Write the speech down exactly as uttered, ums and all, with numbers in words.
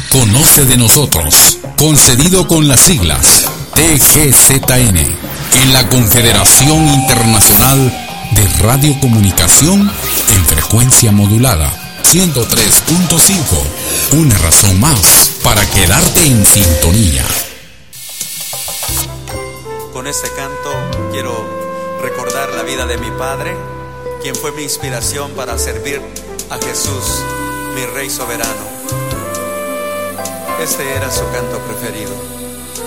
Conoce de nosotros, concedido con las siglas T G Z N, en la Confederación Internacional de Radiocomunicación en frecuencia modulada ciento tres punto cinco. Una razón más para quedarte en sintonía. Con este canto quiero recordar la vida de mi padre, quien fue mi inspiración para servir a Jesús, mi Rey soberano. Este era su canto preferido.